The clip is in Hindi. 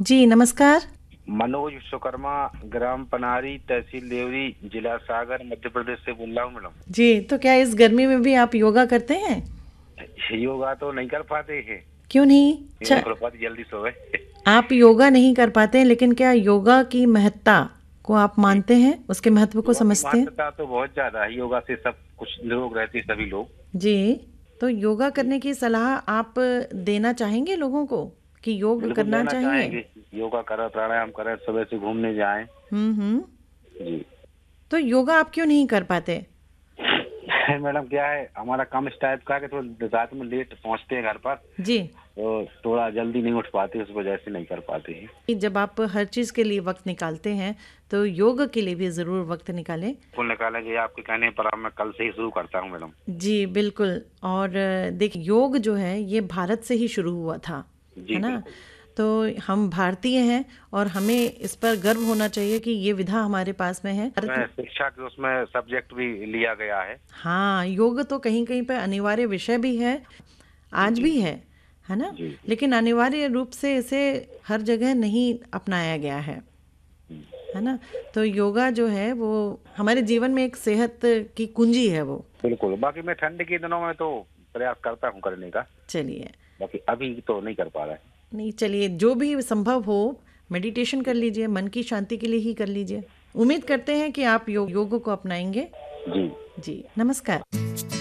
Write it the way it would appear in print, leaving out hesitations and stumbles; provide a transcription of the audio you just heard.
जी नमस्कार। मनोज विश्वकर्मा, ग्राम पनारी, तहसील देवरी, जिला सागर, मध्य प्रदेश से बोल रहा हूँ मैडम। जी, तो क्या इस गर्मी में भी आप योगा करते हैं? योगा तो नहीं कर पाते हैं, क्यों नहीं? नींद अच्छा, नहीं खुल पाती, जल्दी सोए। आप योगा नहीं कर पाते हैं, लेकिन क्या योगा की महत्ता को आप जी। मानते हैं? उसके महत्व को योगा की समझते हैं? महत्ता तो बहुत ज्यादा है, योगा से सब कुछ निरोग रहते हैं सभी लोग। जी, तो योगा जी, करने की सलाह आप देना चाहेंगे लोगों को कि योग बिल्कुल करना देना चाहिए? चाहेंगे। योगा करें, प्राणायाम करें, सुबह से घूमने जाएं। हम्म। जी। तो योगा आप क्यों नहीं कर पाते? मैडम क्या है, हमारा काम इस टाइप का है कि थोड़ा रात में लेट पहुंचते हैं घर पर, जी, तो थोड़ा जल्दी नहीं उठ पाते, उस वजह से नहीं कर पाते हैं। कि जब आप हर चीज़ के लिए वक्त निकालते हैं, तो योग के लिए भी ज़रूर वक्त निकालें। फुल निकालेंगे आपके कहने पर, अब मैं कल से ही शुरू करता हूँ मैडम। जी, बिल्कुल। और देखिए योग जो है ये भारत से ही शुरू हुआ था, है जी ना? बिल्कुल। तो हम भारतीय हैं और हमें इस पर गर्व होना चाहिए कि ये विधा हमारे पास में है। मैं शिक्षा के उसमें सब्जेक्ट भी लिया गया है। हाँ, योग तो कहीं-कहीं पे अनिवार्य विषय भी है, आज जी भी है ना? जी जी। लेकिन अनिवार्य रूप से इसे हर जगह नहीं अपनाया गया हम्म, है ना? तो योगा जो है वो हमारे जीवन में एक सेहत की कुंजी है वो। बिल्कुल। बाकी मैं ठंड के दिनों में तो प्रयास करता हूँ करने का। चलिए, बाकी अभी तो नहीं कर पा रहा है। नहीं चलिए जो भी संभव हो मेडिटेशन कर लीजिए, मन की शांति के लिए ही कर लीजिए। उम्मीद करते हैं कि आप योग को अपनाएंगे। जी। जी, नमस्कार।